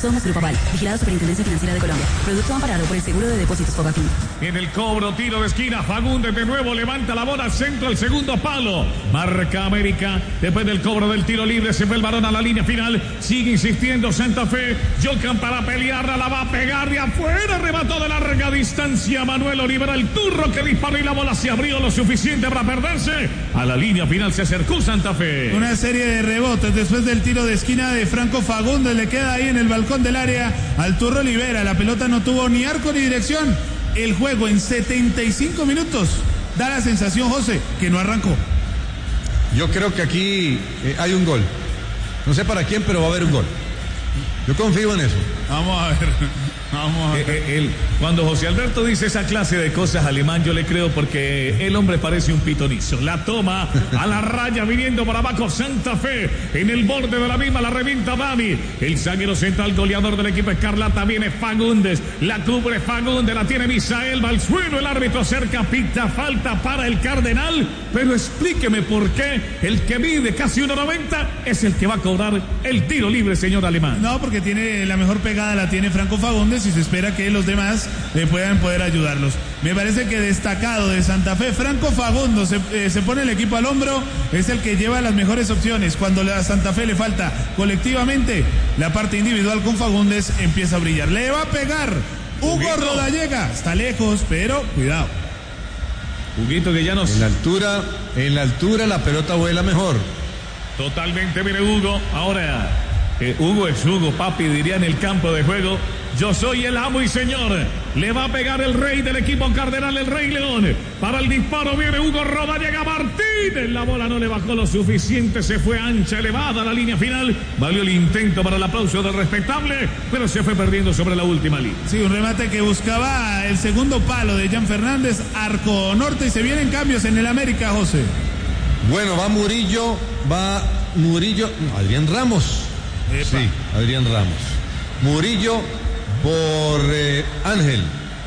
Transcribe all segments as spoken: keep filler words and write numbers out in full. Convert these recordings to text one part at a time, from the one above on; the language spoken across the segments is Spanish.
Somos Grupo Aval, vigilado Superintendencia Financiera de Colombia. Producto amparado por el Seguro de Depósitos Fogafín. En el cobro, tiro de esquina, Fagundes de nuevo levanta la bola al centro, el segundo palo. Marca América. Después del cobro del tiro libre, se fue el balón a la línea final. Sigue insistiendo Santa Fe. Jocan para pelearla, la va a pegar de afuera. Remató de larga distancia Manuel Olivera, el turro que disparó y la bola se abrió lo suficiente para perderse. A la línea final se acercó Santa Fe. Una serie de rebotes después del tiro de esquina de Franco Fagundes. Le queda ahí en el balcón del área al turro Olivera. La pelota no tuvo ni arco ni dirección. El juego en setenta y cinco minutos da la sensación, José, que no arrancó. Yo creo que aquí eh, hay un gol. No sé para quién, pero va a haber un gol. Yo confío en eso. Vamos a ver. Vamos a ver. Eh, eh, él, cuando José Alberto dice esa clase de cosas alemán, yo le creo porque el hombre parece un pitonizo. La toma a la raya, viniendo para abajo Santa Fe. En el borde de la misma la revienta Dani. El zaguero central goleador del equipo Escarlata viene Fagundes. La cubre Fagundes, la tiene Misael. Va al suelo, el árbitro cerca, pita falta para el Cardenal. Pero explíqueme por qué el que mide casi uno noventa es el que va a cobrar el tiro libre, señor alemán. No, porque tiene la mejor pegada, la tiene Franco Fagundes y se espera que los demás le puedan poder ayudarlos. Me parece que destacado de Santa Fe, Franco Fagundes se, eh, se pone el equipo al hombro, es el que lleva las mejores opciones. Cuando a Santa Fe le falta colectivamente, la parte individual con Fagundes empieza a brillar. Le va a pegar Hugo Rodallega, está lejos, pero cuidado. Huguito que ya nos... En la altura, en la altura la pelota vuela mejor. Totalmente, mire Hugo, ahora eh, Hugo es Hugo, papi, diría en el campo de juego. Yo soy el amo y señor. Le va a pegar el rey del equipo Cardenal, el Rey León. Para el disparo viene Hugo Rodallega Martínez. La bola no le bajó lo suficiente. Se fue ancha, elevada a la línea final. Valió el intento para el aplauso del respetable, pero se fue perdiendo sobre la última línea. Sí, un remate que buscaba el segundo palo de Jan Fernández. Arco norte y se vienen cambios en el América, José. Bueno, va Murillo, va Murillo. Adrián Ramos. Epa. Sí, Adrián Ramos. Murillo por eh, Ángel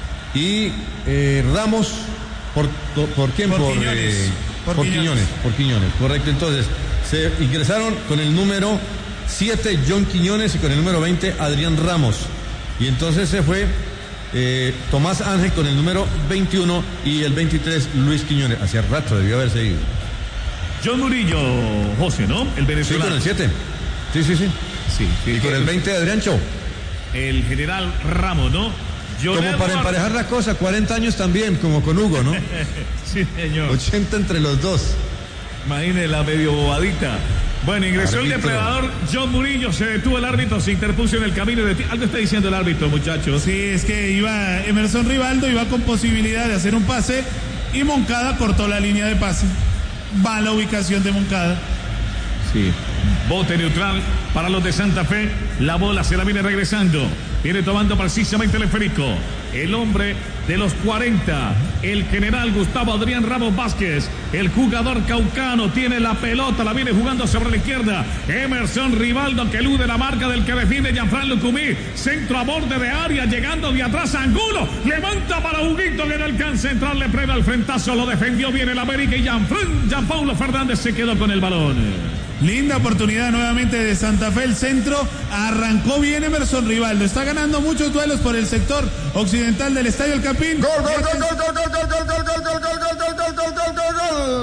y eh, Ramos por, por quién por, por, Quiñones. Eh, por, por Quiñones. Quiñones por Quiñones, correcto. Entonces se ingresaron con el número siete John Quiñones y con el número veinte Adrián Ramos, y entonces se fue eh, Tomás Ángel con el número veintiuno y el veintitrés Luis Quiñones. Hacía rato debió haberse ido John Murillo, José, ¿no? El venezolano. Sí, con el siete. Sí, sí, sí. Sí, sí, y con el veinte Adrián Cho. El general Ramos, ¿no? John como Edward... para emparejar las cosas, cuarenta años también, como con Hugo, ¿no? Sí, señor. ochenta entre los dos. Imagínese la medio bobadita. Bueno, ingresó árbitro. El depredador John Murillo, se detuvo el árbitro, se interpuso en el camino de... Algo está diciendo el árbitro, muchachos. Sí, es que iba Emerson Rivaldo, iba con posibilidad de hacer un pase y Moncada cortó la línea de pase. Va la ubicación de Moncada. Sí. Bote neutral para los de Santa Fe. La bola se la viene regresando. Viene tomando precisamente el esférico. El hombre de los cuarenta, el general Gustavo Adrián Ramos Vázquez, el jugador caucano, tiene la pelota, la viene jugando sobre la izquierda. Emerson Rivaldo que elude la marca del que defiende Gianfran Lucumí. Centro a borde de área, llegando de atrás Angulo. Levanta para Huguito que en el can central le prenda el frentazo. Lo defendió bien el América y Gianfran, Gianpaulo Fernández se quedó con el balón. Linda oportunidad nuevamente de Santa Fe, el centro, arrancó bien Emerson Rivaldo, está ganando muchos duelos por el sector occidental del Estadio El Campín. Gol, gol, gol, gol, gol, gol, gol, gol, gol, gol, gol, gol, gol, gol, gol, gol, gol, gol,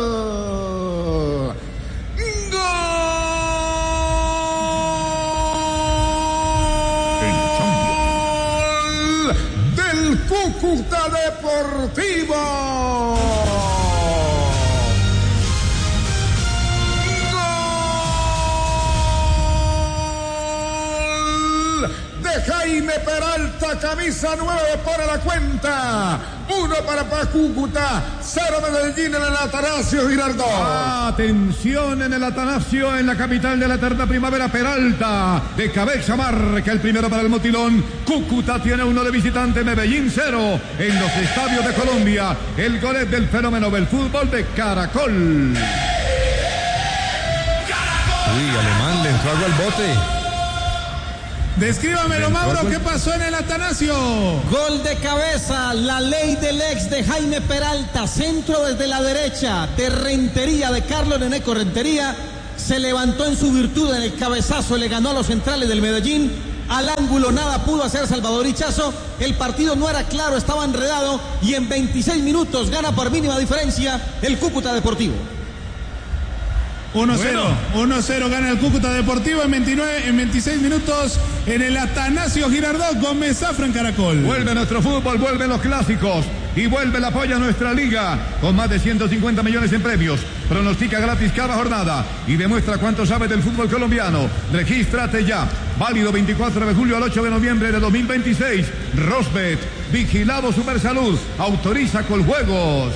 gol del Cúcuta Deportivo. Jaime Peralta, camisa nueve, pone la cuenta. Uno para Cúcuta, cero Medellín en el Atanasio Girardot. Atención en el Atanasio, en la capital de la eterna primavera. Peralta, de cabeza marca el primero para el Motilón. Cúcuta tiene uno de visitante, Medellín cero. En los estadios de Colombia, el gol es del fenómeno del fútbol de Caracol. Uy, Alemán le entró algo al bote. Descríbamelo, Mauro, ¿qué pasó en el Atanasio? Gol de cabeza, la ley del ex de Jaime Peralta, centro desde la derecha de Rentería, de Carlos Neneco Rentería, se levantó en su virtud en el cabezazo, le ganó a los centrales del Medellín, al ángulo, nada pudo hacer Salvador Ichazo. El partido no era claro, estaba enredado y en veintiséis minutos gana por mínima diferencia el Cúcuta Deportivo. uno cero, Bueno. uno cero gana el Cúcuta Deportivo en veintinueve, en veintiséis minutos en el Atanasio Girardot Gómez Zafra en Caracol. Vuelve nuestro fútbol, vuelven los clásicos y vuelve el apoyo a nuestra liga con más de ciento cincuenta millones en premios. Pronostica gratis cada jornada y demuestra cuánto sabe del fútbol colombiano. Regístrate ya. Válido veinticuatro de julio al ocho de noviembre de dos mil veintiséis. Rosbet, vigilado Supersalud, autoriza con juegos.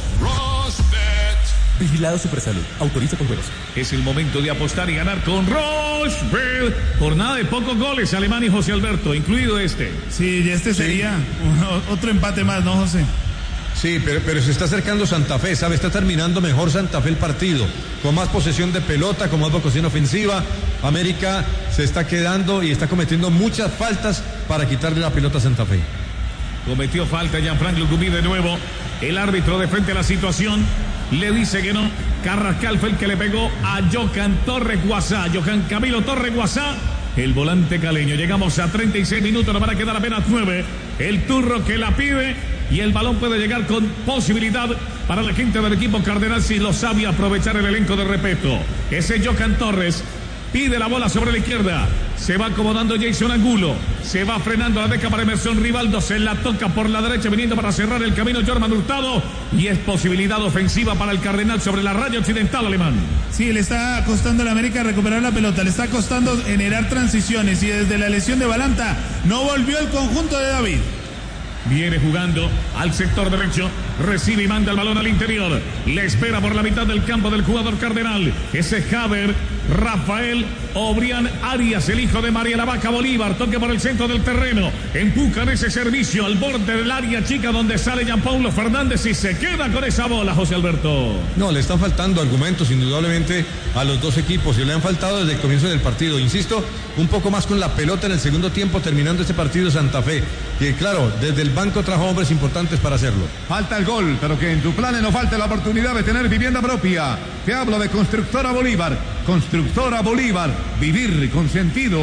Vigilado Supersalud. Autoriza con juegos. Es el momento de apostar y ganar con Rochefort. Jornada de pocos goles, Alemán y José Alberto, incluido este. Sí, y este sería sí. otro empate más, ¿no, José? Sí, pero, pero se está acercando Santa Fe, ¿sabe? Está terminando mejor Santa Fe el partido, con más posesión de pelota, con más vocación ofensiva. América se está quedando y está cometiendo muchas faltas para quitarle la pelota a Santa Fe. Cometió falta Gianfranco Gumí de nuevo. El árbitro de frente a la situación le dice que no. Carrascal fue el que le pegó a Johan Torres Guasá. Johan Camilo Torres Guasá, el volante caleño. Llegamos a treinta y seis minutos, nos van a quedar apenas nueve. El turro que la pide y el balón puede llegar con posibilidad para la gente del equipo Cardenal si lo sabe aprovechar el elenco de Repeto. Ese Johan Torres pide la bola sobre la izquierda. Se va acomodando Jason Angulo. Se va frenando la beca para Emerson Rivaldo. Se la toca por la derecha viniendo para cerrar el camino Jorman Hurtado. Y es posibilidad ofensiva para el Cardenal sobre la raya occidental, Alemán. Sí, le está costando a la América recuperar la pelota. Le está costando generar transiciones. Y desde la lesión de Balanta no volvió el conjunto de David. Viene jugando al sector derecho, recibe y manda el balón al interior. Le espera por la mitad del campo del jugador Cardenal. Ese Javier Rafael Obrián Arias, el hijo de María la Vaca Bolívar. Toque por el centro del terreno. Empujan ese servicio al borde del área chica donde sale Gianpaulo Fernández y se queda con esa bola, José Alberto. No, le están faltando argumentos indudablemente a los dos equipos y le han faltado desde el comienzo del partido. Insisto, un poco más con la pelota en el segundo tiempo terminando este partido Santa Fe. Que claro, desde el banco trajo hombres importantes para hacerlo. Falta el gol, pero que en tu plan no falte la oportunidad de tener vivienda propia. Te hablo de Constructora Bolívar. Constructora Bolívar, vivir con sentido.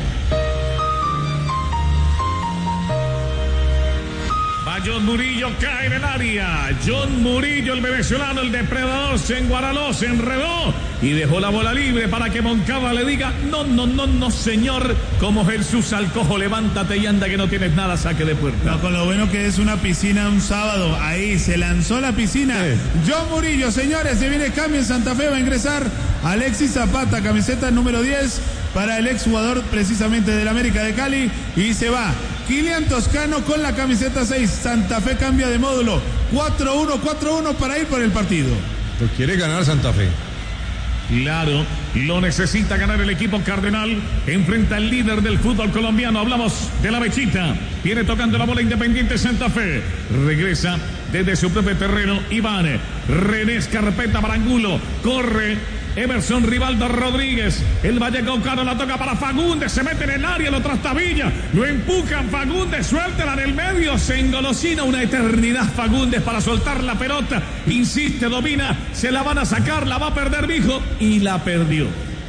Va John Murillo, cae en el área. John Murillo, el venezolano, el depredador, se enguaraló, se enredó y dejó la bola libre para que Moncada le diga: no, no, no, no, señor. Como Jesús Alcojo, levántate y anda que no tienes nada, saque de puerta. No, con lo bueno que es una piscina un sábado. Ahí se lanzó la piscina. Sí. John Murillo, señores, se viene cambio en Santa Fe. Va a ingresar Alexis Zapata, camiseta número diez para el exjugador precisamente del América de Cali. Y se va Kilian Toscano con la camiseta seis. Santa Fe cambia de módulo. cuatro uno, cuatro uno para ir por el partido. Lo quiere ganar Santa Fe. Claro, lo necesita ganar el equipo Cardenal. Enfrenta al líder del fútbol colombiano. Hablamos de la Mechita. Viene tocando la bola Independiente Santa Fe. Regresa desde su propio terreno Iván. René Escarpeta para Angulo. Corre Emerson Rivaldo Rodríguez. El Vallecaucano la toca para Fagundes. Se mete en el área, lo trastabilla. Lo empujan Fagundes. Suéltela en el medio. Se engolosina una eternidad Fagundes para soltar la pelota. Insiste, domina. Se la van a sacar. La va a perder Vijo. Y la perdió.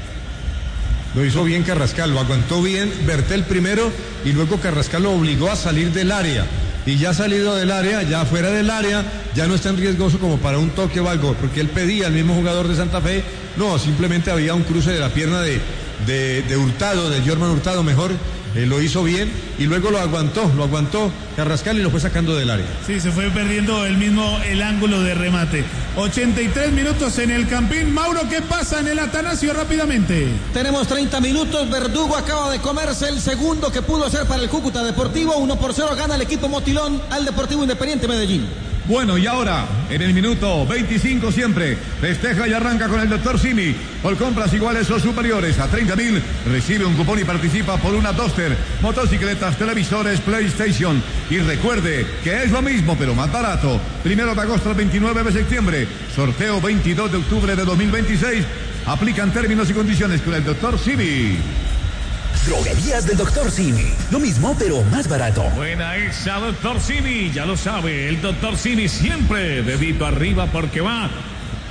Lo hizo bien Carrascal. Lo aguantó bien Bertel primero. Y luego Carrascal lo obligó a salir del área. Y ya salido del área, ya fuera del área, ya no es tan riesgoso como para un toque o algo, porque él pedía al mismo jugador de Santa Fe, no, simplemente había un cruce de la pierna de, de, de Hurtado, de Jorman Hurtado, mejor, eh, lo hizo bien, y luego lo aguantó, lo aguantó Carrascal y lo fue sacando del área. Sí, se fue perdiendo el mismo, el ángulo de remate. ochenta y tres minutos en el Campín. Mauro, ¿qué pasa en el Atanasio rápidamente? Tenemos treinta minutos, Verdugo acaba de comerse el segundo que pudo hacer para el Cúcuta Deportivo. uno por cero gana el equipo Motilón al Deportivo Independiente Medellín. Bueno, y ahora, en el minuto veinticinco siempre, festeja y arranca con el doctor Simi. Por compras iguales o superiores a treinta mil, recibe un cupón y participa por una Duster, motocicletas, televisores, PlayStation. Y recuerde que es lo mismo, pero más barato. Primero de agosto al veintinueve de septiembre, sorteo veintidós de octubre de dos mil veintiséis. Aplican términos y condiciones con el doctor Simi. Droguerías del doctor Simi. Lo mismo, pero más barato. Buena esa, doctor Simi. Ya lo sabe, el doctor Simi siempre dedito arriba porque va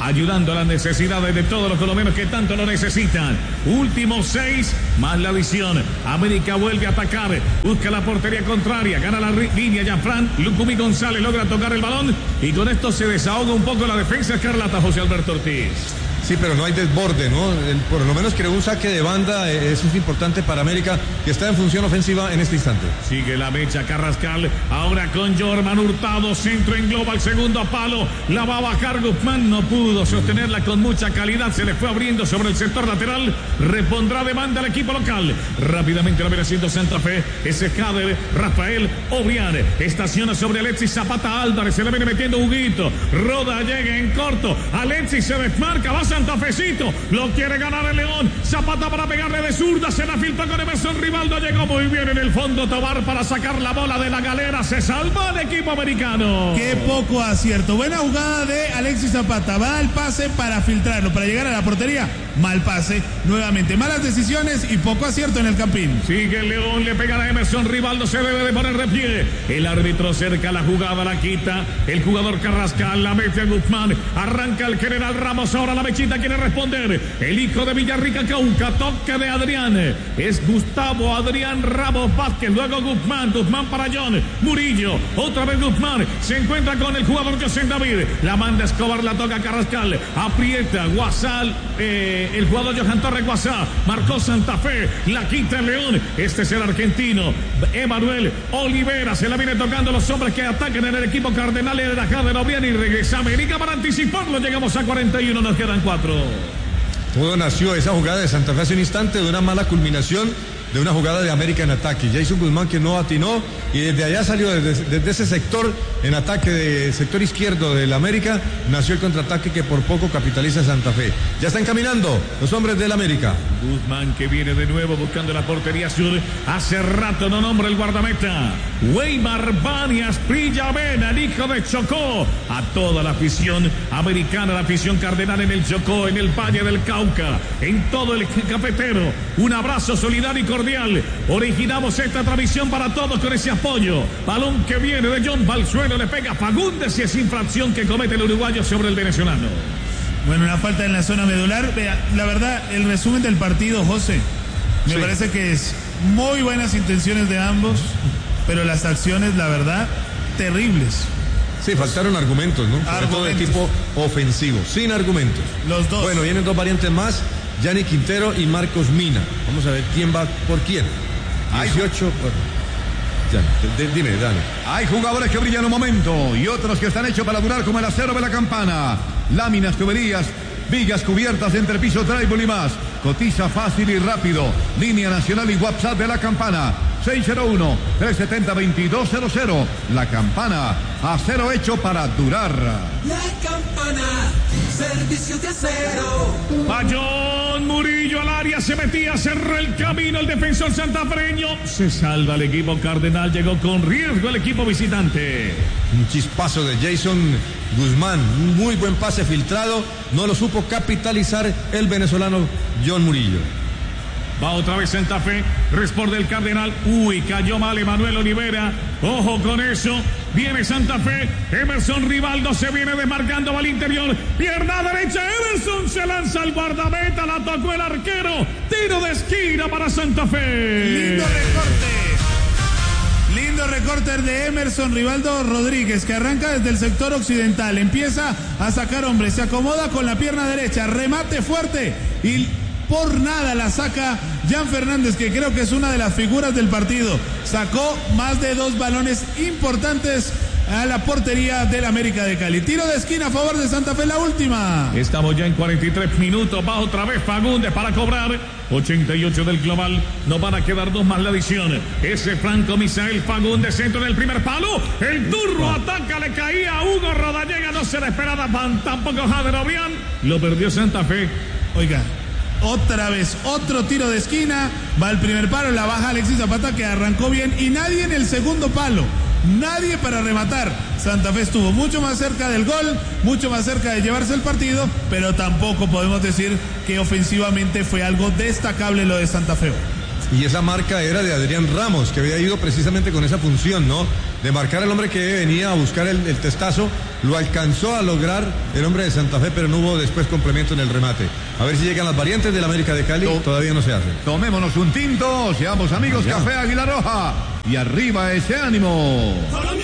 ayudando a las necesidades de todos los colombianos que tanto lo necesitan. Últimos seis, más la adición. América vuelve a atacar, busca la portería contraria, gana la línea Jean-Fran, Lucumí González logra tocar el balón y con esto se desahoga un poco la defensa escarlata, José Alberto Ortiz. Sí, pero no hay desborde, ¿no? El, por lo menos creo un saque de banda, eh, eso es importante para América, que está en función ofensiva en este instante. Sigue la mecha Carrascal, ahora con Jorman Hurtado, centro en global, segundo palo, la va a bajar Guzmán, no pudo sostenerla con mucha calidad, se le fue abriendo sobre el sector lateral, repondrá demanda al equipo local. Rápidamente la viene haciendo Santa Fe, ese Jader, Rafael Obrián, estaciona sobre Alexis Zapata Álvarez, se le viene metiendo Huguito, Roda llega en corto, Alexis se desmarca, va Santafecito, lo quiere ganar el León, Zapata para pegarle de zurda, se la filtra con Emerson Rivaldo, llegó muy bien en el fondo Tobar para sacar la bola de la galera, se salva el equipo americano. Qué poco acierto, buena jugada de Alexis Zapata, va al pase para filtrarlo, para llegar a la portería, mal pase, nuevamente malas decisiones y poco acierto en el campín. Sigue el León, le pega a Emerson Rivaldo, se debe de poner de pie, el árbitro cerca la jugada, la quita, el jugador Carrascal, la mete a Guzmán, arranca el general Ramos, ahora la mecha quiere responder, el hijo de Villarrica Cauca, toque de Adrián, es Gustavo Adrián Ramos Vázquez, luego Guzmán, Guzmán para John Murillo, otra vez Guzmán, se encuentra con el jugador José David, la manda Escobar, la toca Carrascal, aprieta Guasal, eh, el jugador Johan Torres Guasá, marcó Santa Fe, la quita el León, este es el argentino, Emanuel Olivera, se la viene tocando los hombres que atacan en el equipo Cardenal, de la Jader Obrián y regresa América para anticiparlo, llegamos a cuarenta y uno, nos quedan cuatro. Todo nació esa jugada de Santa Fe hace un instante de una mala culminación de una jugada de América en ataque. Jason Guzmán que no atinó y desde allá salió, desde, desde ese sector en ataque, de sector izquierdo del América, nació el contraataque que por poco capitaliza Santa Fe. Ya están caminando los hombres del América. Guzmán que viene de nuevo buscando la portería sur. Hace rato no nombra el guardameta. Weimar Banias Prillavena, el hijo de Chocó. A toda la afición americana, la afición cardenal en el Chocó, en el Valle del Cauca, en todo el cafetero. Un abrazo solidario y cordial. Originamos esta transmisión para todos con ese apoyo. Balón que viene de John Balsuelo, le pega Fagundes y es infracción que comete el uruguayo sobre el venezolano. Bueno, una falta en la zona medular. Vea, la verdad, el resumen del partido, José, me sí. parece que es muy buenas intenciones de ambos, pero las acciones, la verdad, terribles. Sí, faltaron argumentos, ¿no? Sobre Argumentos. todo de tipo ofensivo, sin argumentos. Los dos. Bueno, vienen dos variantes más, Yanni Quintero y Marcos Mina. Vamos a ver quién va por quién. dieciocho por... Ya, d- dime, Dani. Hay jugadores que brillan un momento y otros que están hechos para durar como el acero de la campana. Láminas, tuberías, vigas cubiertas, entrepiso, drywall y más. Cotiza fácil y rápido. Línea nacional y WhatsApp de la campana. seis cero uno, tres siete cero, dos dos cero cero. La Campana, acero hecho para durar. La Campana, servicio de acero. Bayón Murillo al área, se metía, cerró el camino el defensor santafereño. Se salva el equipo cardenal, llegó con riesgo el equipo visitante. Un chispazo de Jason Guzmán, un muy buen pase filtrado, no lo supo capitalizar el venezolano John Murillo. Va otra vez Santa Fe, responde el Cardenal. Uy, cayó mal Emanuel Olivera. Ojo con eso. Viene Santa Fe. Emerson Rivaldo se viene desmarcando al interior. Pierna derecha. Emerson se lanza al guardameta. La tocó el arquero. Tiro de esquina para Santa Fe. Lindo recorte. Lindo recorte de Emerson Rivaldo Rodríguez, que arranca desde el sector occidental. Empieza a sacar hombres. Se acomoda con la pierna derecha. Remate fuerte. Y por nada la saca Jan Fernández, que creo que es una de las figuras del partido. Sacó más de dos balones importantes a la portería del América de Cali. Tiro de esquina a favor de Santa Fe, la última. Estamos ya en cuarenta y tres minutos. Va otra vez Fagundes para cobrar. ochenta y ocho del global. Nos van a quedar dos más la adición. Ese Franco Misael Fagundes, centro en el primer palo. El turro ataca, le caía a Hugo Rodallega. No se le esperaba tampoco Jader Obrián. Lo perdió Santa Fe. Oiga, otra vez, otro tiro de esquina, va el primer palo, la baja Alexis Zapata, que arrancó bien, y nadie en el segundo palo, nadie para rematar. Santa Fe estuvo mucho más cerca del gol, mucho más cerca de llevarse el partido, pero tampoco podemos decir que ofensivamente fue algo destacable lo de Santa Fe. y esa marca era de Adrián Ramos, que había ido precisamente con esa función, ¿no? De marcar al hombre que venía a buscar el, el testazo. Lo alcanzó a lograr el hombre de Santa Fe, pero no hubo después complemento en el remate. A ver si llegan las variantes del América de Cali. Todavía no se hacen. Tomémonos un tinto, seamos amigos. Café Águila Roja. Y arriba ese ánimo.